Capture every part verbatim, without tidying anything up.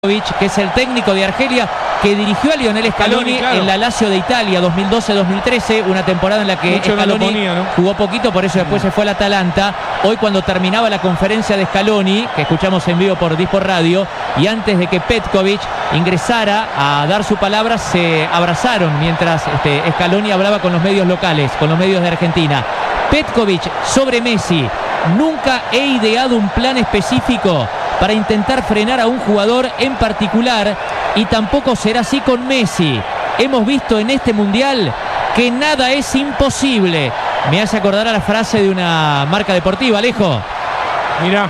Que es el técnico de Argelia, que dirigió a Lionel Scaloni, claro, en la Lazio de Italia dos mil doce dos mil trece, una temporada en la que Mucho Scaloni no ponía, ¿no? jugó poquito, por eso después no. se fue al Atalanta. Hoy, cuando terminaba la conferencia de Scaloni, que escuchamos en vivo por Disport Radio, y antes de que Petkovic ingresara a dar su palabra, se abrazaron mientras este, Scaloni hablaba con los medios locales, con los medios de Argentina. Petkovic sobre Messi: nunca he ideado un plan específico para intentar frenar a un jugador en particular, y tampoco será así con Messi. Hemos visto en este mundial que nada es imposible. Me hace acordar a la frase de una marca deportiva, Alejo. Mirá,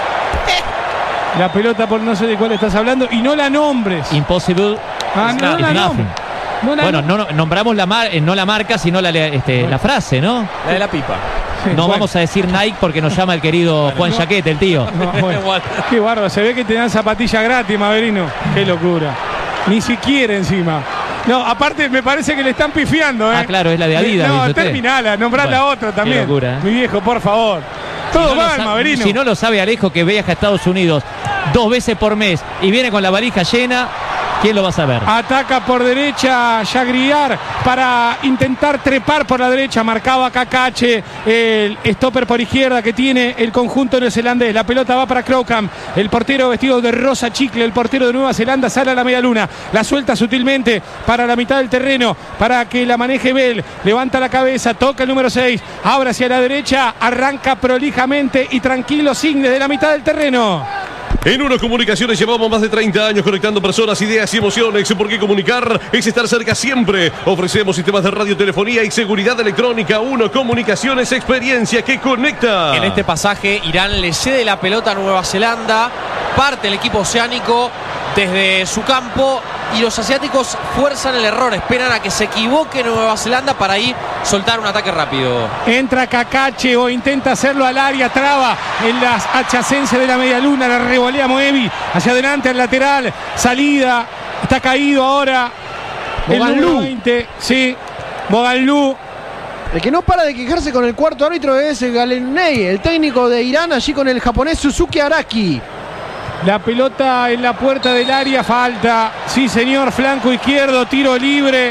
la pelota, por no sé de cuál estás hablando, y no la nombres. Impossible. Ah, no, no la nombres. No la bueno, no, nombramos la mar, no la marca, sino la, este, no. la frase, ¿no? La de la pipa. Sí, no bueno. vamos a decir Nike porque nos llama el querido bueno, Juan no, Chaquete, el tío. No, bueno. Qué bárbaro, se ve que te dan zapatillas gratis, Maverino. Qué locura. Ni siquiera encima. No, aparte me parece que le están pifiando, ¿eh? Ah, claro, es la de Adidas. No, terminala, nombrá bueno, la otra también. Qué locura, ¿eh? Mi viejo, por favor. Todo si no mal, Maverino. Si no lo sabe Alejo, que viaja a Estados Unidos dos veces por mes y viene con la valija llena, ¿quién lo va a saber? Ataca por derecha Yagriar para intentar trepar por la derecha. Marcaba Cacache, el stopper por izquierda que tiene el conjunto neozelandés. La pelota va para Crowcamp, el portero vestido de rosa chicle, el portero de Nueva Zelanda. Sale a la media luna, la suelta sutilmente para la mitad del terreno para que la maneje Bell. Levanta la cabeza, toca el número seis, abre hacia la derecha, arranca prolijamente y tranquilo Signe de la mitad del terreno. En Uno Comunicaciones llevamos más de treinta años conectando personas, ideas y emociones, porque comunicar es estar cerca siempre. Ofrecemos sistemas de radiotelefonía y seguridad electrónica. Uno Comunicaciones, experiencia que conecta. En este pasaje, Irán le cede la pelota a Nueva Zelanda, parte el equipo oceánico desde su campo y los asiáticos fuerzan el error, esperan a que se equivoque Nueva Zelanda para ahí soltar un ataque rápido. Entra Cacache o intenta hacerlo al área, traba en las adyacencias de la media luna, la revolea Moevi hacia adelante al lateral, salida, está caído ahora el número veinte, sí, Boganlú. El que no para de quejarse con el cuarto árbitro es Galenei, el técnico de Irán, allí con el japonés Suzuki Araki. La pelota en la puerta del área, falta. Sí, señor, flanco izquierdo, tiro libre.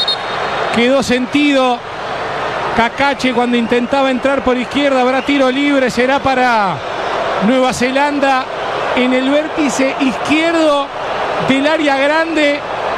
Quedó sentido. Cacache cuando intentaba entrar por izquierda, habrá tiro libre, será para Nueva Zelanda en el vértice izquierdo del área grande,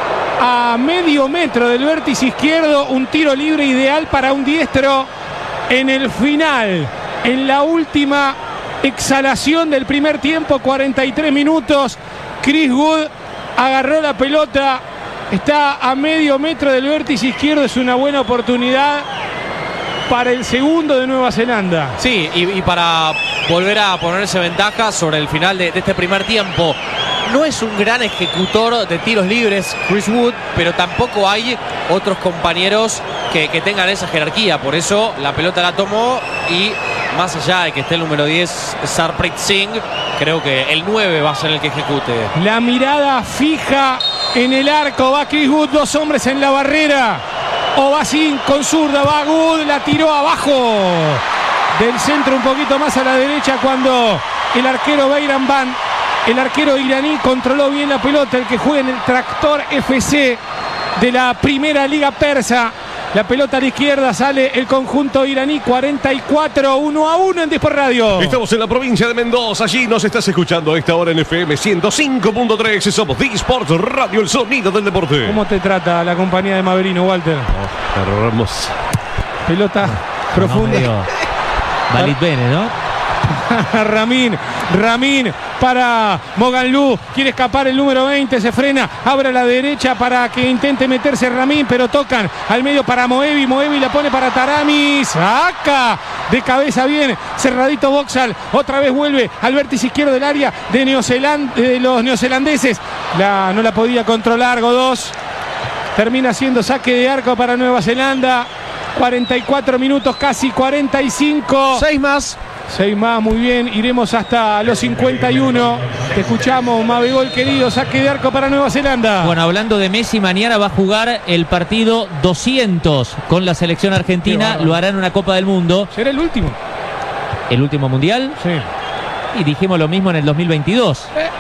a medio metro del vértice izquierdo, un tiro libre ideal para un diestro en el final, en la última exhalación del primer tiempo, cuarenta y tres minutos. Chris Wood agarró la pelota, está a medio metro del vértice izquierdo, es una buena oportunidad para el segundo de Nueva Zelanda. Sí, y, y para volver a ponerse ventaja sobre el final de, de este primer tiempo. No es un gran ejecutor de tiros libres Chris Wood, pero tampoco hay otros compañeros que, que tengan esa jerarquía. Por eso la pelota la tomó y más allá de que esté el número diez, Sarpreet Singh, creo que el nueve va a ser el que ejecute. La mirada fija en el arco, va Chris Wood, dos hombres en la barrera. Ovacín con zurda, va Wood, la tiró abajo del centro, un poquito más a la derecha, cuando el arquero Beiran Van, el arquero iraní, controló bien la pelota, el que juega en el Tractor F C de la primera liga persa. La pelota a la izquierda, sale el conjunto iraní, cuarenta y cuatro, uno a uno en Disport Radio. Estamos en la provincia de Mendoza, allí nos estás escuchando a esta hora en F M ciento cinco punto tres. Somos Disport Radio, el sonido del deporte. ¿Cómo te trata la compañía de Maverino, Walter? Oh, hermoso. Pelota no, profunda. No Valit bene, ¿no? Ramín, Ramín para Boganlú, quiere escapar el número veinte, se frena, abre a la derecha para que intente meterse Ramín, pero tocan al medio para Moevi, Moevi la pone para Tarami, saca de cabeza bien, cerradito Boxall, otra vez vuelve al vértice izquierdo del área de, Neozeland, de los neozelandeses, la, no la podía controlar Godós, termina siendo saque de arco para Nueva Zelanda, cuarenta y cuatro minutos, casi cuarenta y cinco. Seis más. Seis más, muy bien, iremos hasta los cincuenta y uno. Te escuchamos, Mabegol querido, saque de arco para Nueva Zelanda. Bueno, hablando de Messi, mañana va a jugar el partido doscientos con la selección argentina, lo hará en una Copa del Mundo. ¿Será el último? ¿El último mundial? Sí. Y dijimos lo mismo en el dos mil veintidós. Eh,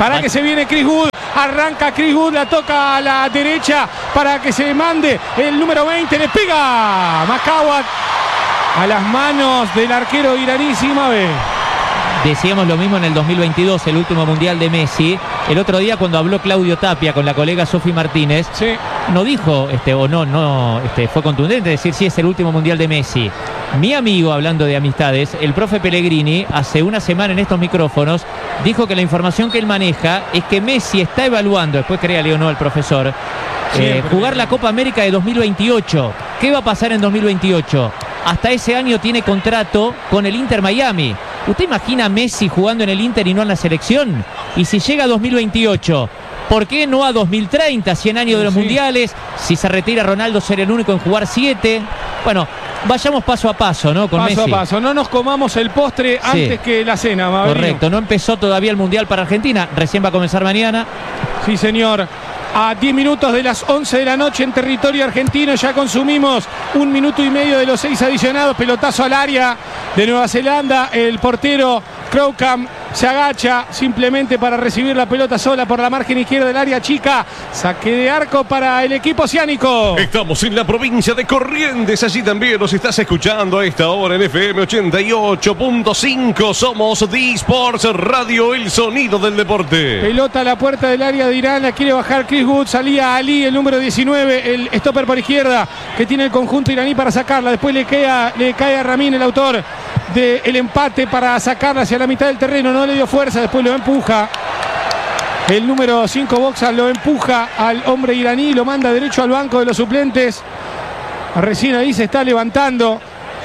Para que se viene Chris Wood. Arranca Chris Wood, la toca a la derecha para que se mande el número veinte. Le pega Makawat a las manos del arquero iraní Simabe. Decíamos lo mismo en el dos mil veintidós, el último mundial de Messi. El otro día cuando habló Claudio Tapia con la colega Sofi Martínez, sí. no dijo, este, o no, no este, fue contundente decir sí es el último mundial de Messi. Mi amigo, hablando de amistades, el profe Pellegrini, hace una semana en estos micrófonos, dijo que la información que él maneja es que Messi está evaluando, después créale o no al profesor, eh, jugar la Copa América de dos mil veintiocho. ¿Qué va a pasar en dos mil veintiocho? Hasta ese año tiene contrato con el Inter Miami. ¿Usted imagina a Messi jugando en el Inter y no en la selección? Y si llega a dos mil veintiocho, ¿por qué no a dos mil treinta? cien años de los sí. mundiales. Si se retira Ronaldo, será el único en jugar siete. Bueno, vayamos paso a paso, ¿no? Con paso Messi. a paso. No nos comamos el postre sí. antes que la cena, Maverino. Correcto. No empezó todavía el mundial para Argentina. Recién va a comenzar mañana. Sí, señor. A diez minutos de las once de la noche en territorio argentino. Ya consumimos un minuto y medio de los seis adicionados. Pelotazo al área de Nueva Zelanda. El portero Crowcam se agacha simplemente para recibir la pelota sola por la margen izquierda del área chica. Saque de arco para el equipo oceánico. Estamos en la provincia de Corrientes. Allí también nos estás escuchando a esta hora en F M ochenta y ocho punto cinco. Somos D-Sports Radio, el sonido del deporte. Pelota a la puerta del área de Irán. La quiere bajar Chris Wood. Salía Ali, el número diecinueve, el stopper por izquierda, que tiene el conjunto iraní para sacarla. Después le cae a, le cae a Ramin, el autor del empate, para sacarla hacia la mitad del terreno. No le dio fuerza, después lo empuja. El número cinco Boxa lo empuja al hombre iraní, lo manda derecho al banco de los suplentes. Recién ahí se está levantando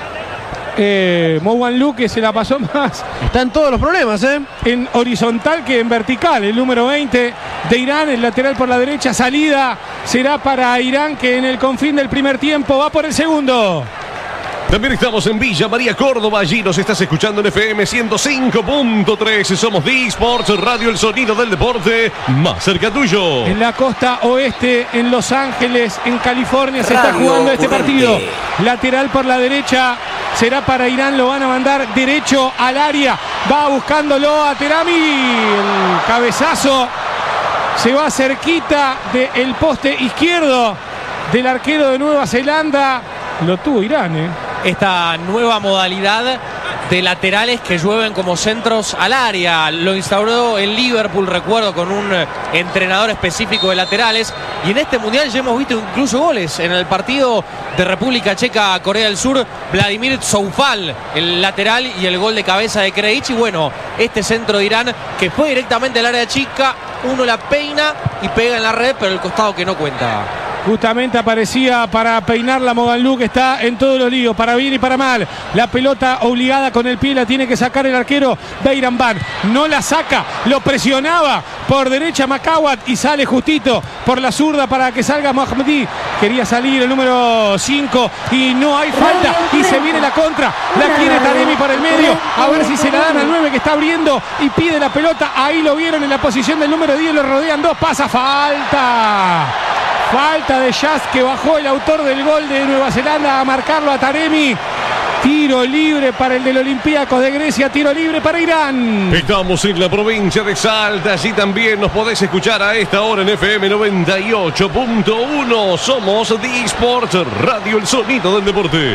eh, Mouan Lu, que se la pasó más. Están todos los problemas, ¿eh? En horizontal que en vertical. El número veinte de Irán, el lateral por la derecha. Salida será para Irán, que en el confín del primer tiempo va por el segundo. También estamos en Villa María, Córdoba. Allí nos estás escuchando en F M ciento cinco punto tres. Somos D-Sports Radio, el sonido del deporte más cerca tuyo. En la costa oeste, en Los Ángeles, en California, se Radio está jugando este partido. Corriente. Lateral por la derecha será para Irán. Lo van a mandar derecho al área. Va buscándolo a Terami. El cabezazo se va cerquita del poste izquierdo del arquero de Nueva Zelanda. Lo tuvo Irán, ¿eh? Esta nueva modalidad de laterales que llueven como centros al área. Lo instauró el Liverpool, recuerdo, con un entrenador específico de laterales. Y en este mundial ya hemos visto incluso goles. En el partido de República Checa-Corea del Sur, Vladimir Soufal, el lateral, y el gol de cabeza de Krejci. Y bueno, este centro de Irán que fue directamente al área chica. Uno la peina y pega en la red, pero el costado que no cuenta. Justamente aparecía para peinar la Moganlu, que está en todos los líos, para bien y para mal. La pelota obligada con el pie la tiene que sacar el arquero Beiran Ban. No la saca, lo presionaba por derecha Makawat y sale justito por la zurda para que salga Mohammedi. Quería salir el número cinco y no hay falta. Y se viene la contra. La quiere Taremi por el medio. A ver si se la dan al nueve, que está abriendo y pide la pelota. Ahí lo vieron en la posición del número diez. Lo rodean dos. Pasa, falta. Falta de Jazz, que bajó el autor del gol de Nueva Zelanda a marcarlo a Taremi. Tiro libre para el del Olympiacos de Grecia, tiro libre para Irán. Estamos en la provincia de Salta, allí también nos podés escuchar a esta hora en F M noventa y ocho punto uno. Somos D-Sports Radio, el sonido del deporte.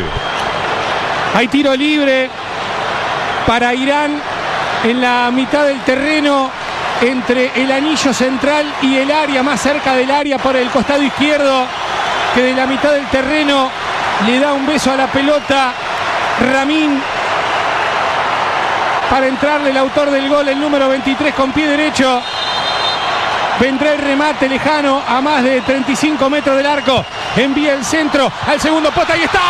Hay tiro libre para Irán en la mitad del terreno, entre el anillo central y el área, más cerca del área por el costado izquierdo, que de la mitad del terreno le da un beso a la pelota Ramin para entrarle el autor del gol, el número veintitrés, con pie derecho. Vendrá el remate lejano a más de treinta y cinco metros del arco. Envía el centro al segundo poste. ¡Ahí está!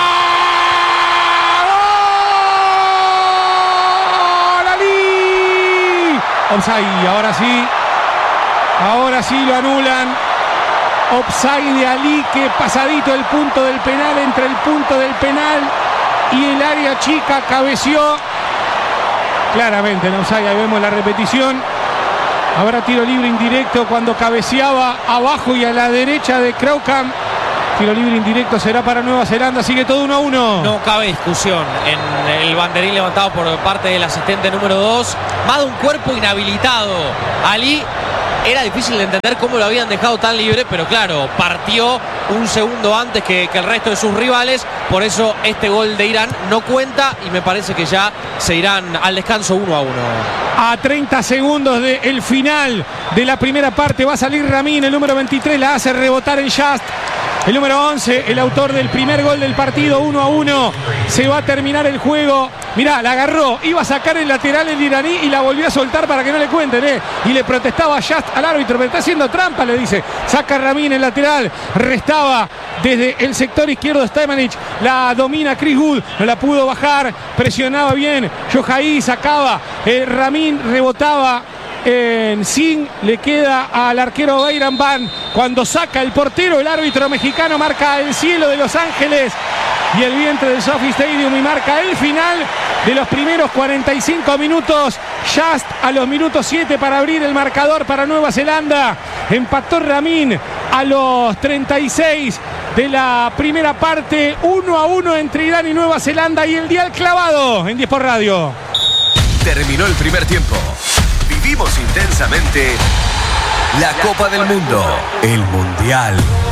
Offside, ahora sí, ahora sí lo anulan. Offside de Ali, que pasadito el punto del penal, entre el punto del penal y el área chica, cabeció claramente en offside. Ahí vemos la repetición. Habrá tiro libre indirecto cuando cabeceaba abajo y a la derecha de Crowcam. Tiro libre indirecto será para Nueva Zelanda. Sigue todo uno a uno. No cabe discusión en el banderín levantado por parte del asistente número dos. Más de un cuerpo inhabilitado. Ali era difícil de entender cómo lo habían dejado tan libre, pero claro, partió un segundo antes que, que el resto de sus rivales, por eso este gol de Irán no cuenta y me parece que ya se irán al descanso uno a uno. A treinta segundos del final de la primera parte va a salir Ramín, el número veintitrés, la hace rebotar en Just. El número once, el autor del primer gol del partido, uno a uno. Se va a terminar el juego. Mirá, la agarró, iba a sacar el lateral el iraní y la volvió a soltar para que no le cuenten, ¿eh? Y le protestaba Just al árbitro, pero está haciendo trampa, le dice. Saca Ramín el lateral, restaba desde el sector izquierdo Stajmanic, la domina Chris Wood, no la pudo bajar, presionaba bien, Yohaí sacaba, eh, Ramín rebotaba en Sin, le queda al arquero Bayram Van. Cuando saca el portero, el árbitro mexicano marca el cielo de Los Ángeles y el vientre del Sophie Stadium y marca el final de los primeros cuarenta y cinco minutos. Just a los minutos siete para abrir el marcador para Nueva Zelanda. Empató Ramín a los treinta y seis de la primera parte. uno a uno entre Irán y Nueva Zelanda y el dial clavado en diez por Radio. Terminó el primer tiempo. Vivimos intensamente la Copa del Mundo, el Mundial.